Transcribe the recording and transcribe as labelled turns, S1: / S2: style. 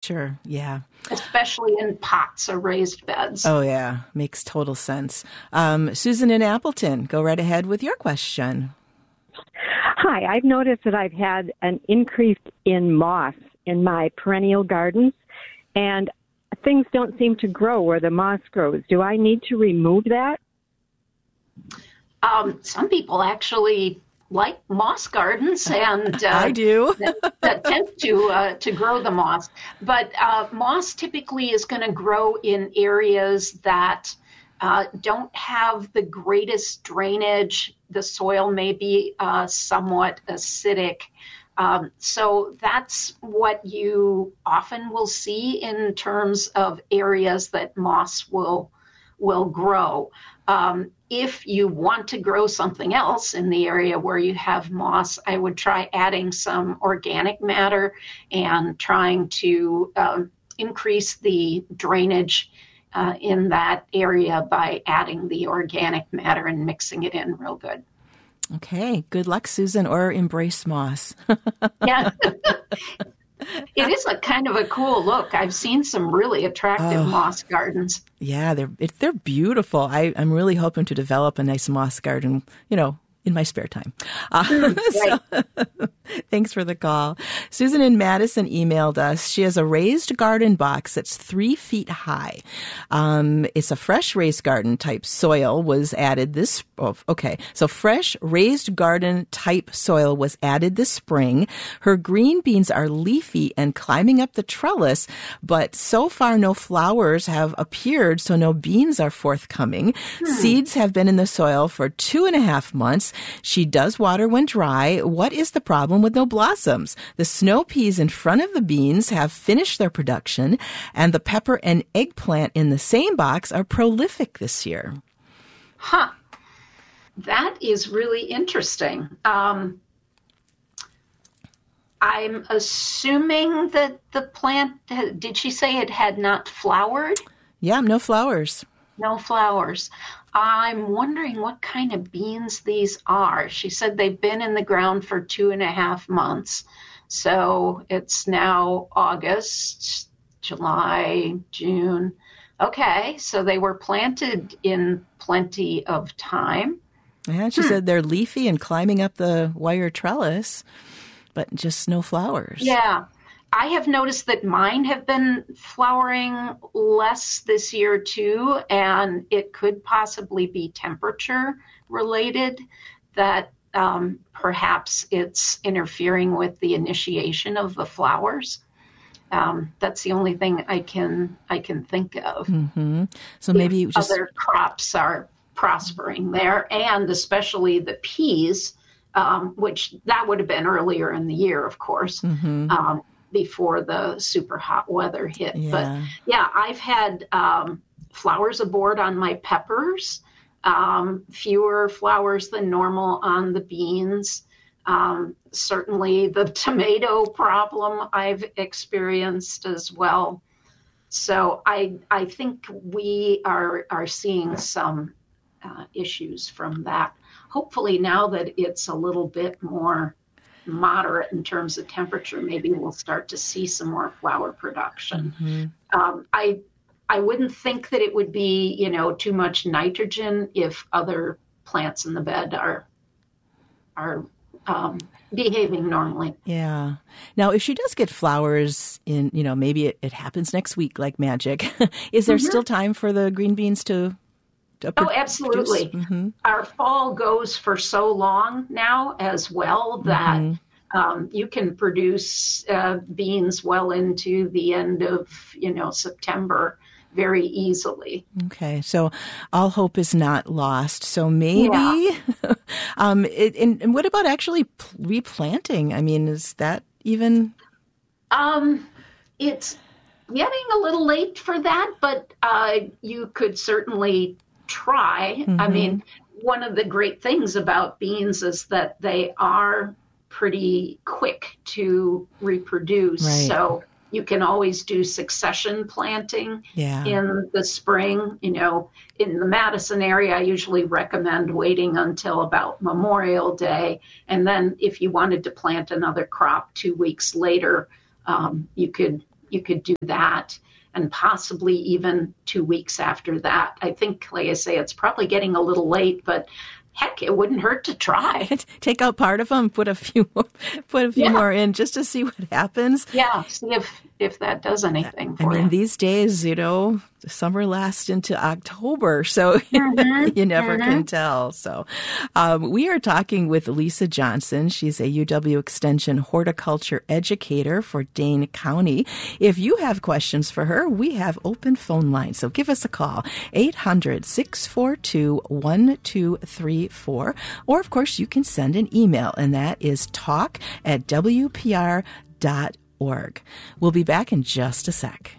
S1: Sure. Yeah.
S2: Especially in pots or raised beds.
S1: Oh, yeah. Makes total sense. Susan in Appleton, go right ahead with your question.
S3: Hi, I've noticed that I've had an increase in moss in my perennial gardens, and things don't seem to grow where the moss grows. Do I need to remove that?
S2: Some people actually like moss gardens, and
S1: I do.
S2: that tend to grow the moss. But moss typically is going to grow in areas that don't have the greatest drainage. The soil may be somewhat acidic. So that's what you often will see in terms of areas that moss will grow. If you want to grow something else in the area where you have moss, I would try adding some organic matter and trying to increase the drainage in that area by adding the organic matter and mixing it in real good.
S1: Okay. Good luck, Susan, or embrace moss.
S2: Yeah. It is a kind of a cool look. I've seen some really attractive moss gardens.
S1: Yeah, they're beautiful. I'm really hoping to develop a nice moss garden, in my spare time. So, thanks for the call. Susan in Madison emailed us. She has a raised garden box that's 3 feet high. It's a fresh raised garden type soil was added So fresh raised garden type soil was added this spring. Her green beans are leafy and climbing up the trellis, but so far no flowers have appeared, so no beans are forthcoming. Seeds have been in the soil for 2.5 months. She does water when dry. What is the problem with no blossoms? The snow peas in front of the beans have finished their production, and the pepper and eggplant in the same box are prolific this year.
S2: Huh. That is really interesting. I'm assuming that the plant, did she say it had not flowered?
S1: Yeah, no flowers.
S2: No flowers. I'm wondering what kind of beans these are. She said they've been in the ground for 2.5 months. So it's now August, July, June. Okay, so they were planted in plenty of time.
S1: Yeah, she said they're leafy and climbing up the wire trellis, but just no flowers.
S2: Yeah. I have noticed that mine have been flowering less this year too, and it could possibly be temperature related, that perhaps it's interfering with the initiation of the flowers. That's the only thing I can think of.
S1: Mm-hmm. So maybe just
S2: other crops are prospering there, and especially the peas, which that would have been earlier in the year, of course.
S1: Mm-hmm.
S2: Before the super hot weather hit.
S1: Yeah.
S2: But yeah, I've had flowers aboard on my peppers, fewer flowers than normal on the beans. Certainly the tomato problem I've experienced as well. So I think we are seeing some issues from that. Hopefully now that it's a little bit more moderate in terms of temperature, maybe we'll start to see some more flower production.
S1: Mm-hmm.
S2: I wouldn't think that it would be, too much nitrogen if other plants in the bed are behaving normally.
S1: Yeah. Now, if she does get flowers in, maybe it happens next week like magic. Is there still time for the green beans to
S2: absolutely.
S1: Mm-hmm.
S2: Our fall goes for so long now as well that you can produce beans well into the end of, September very easily.
S1: Okay. So all hope is not lost. So maybe, and what about actually replanting? I mean, is that even?
S2: It's getting a little late for that, but you could certainly try.
S1: Mm-hmm.
S2: I mean, one of the great things about beans is that they are pretty quick to reproduce.
S1: Right.
S2: So you can always do succession planting in the spring. In the Madison area, I usually recommend waiting until about Memorial Day. And then if you wanted to plant another crop 2 weeks later, you could you could do that, and possibly even 2 weeks after that. I think, like I say, it's probably getting a little late, but heck, it wouldn't hurt to try.
S1: Take out part of them, put a few more in just to see what happens.
S2: Yeah, see if that does anything for you.
S1: These days, the summer lasts into October, so you never can tell. So we are talking with Lisa Johnson. She's a UW Extension horticulture educator for Dane County. If you have questions for her, we have open phone lines. So give us a call, 800-642-1234. Or, of course, you can send an email, and that is talk@wpr.org. We'll be back in just a sec.